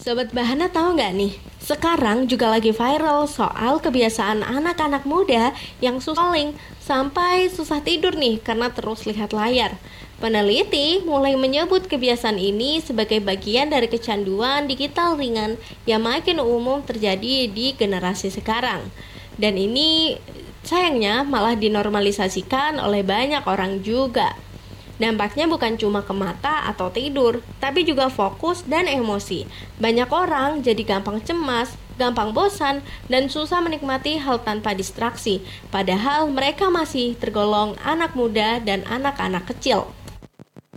Sobat Bahana tahu nggak nih? Sekarang juga lagi viral soal kebiasaan anak-anak muda yang scrolling sampai susah tidur nih karena terus lihat layar. Peneliti mulai menyebut kebiasaan ini sebagai bagian dari kecanduan digital ringan yang makin umum terjadi di generasi sekarang. Dan ini sayangnya malah dinormalisasikan oleh banyak orang juga. Dampaknya bukan cuma ke mata atau tidur, tapi juga fokus dan emosi. Banyak orang jadi gampang cemas, gampang bosan, dan susah menikmati hal tanpa distraksi. Padahal mereka masih tergolong anak muda dan anak-anak kecil.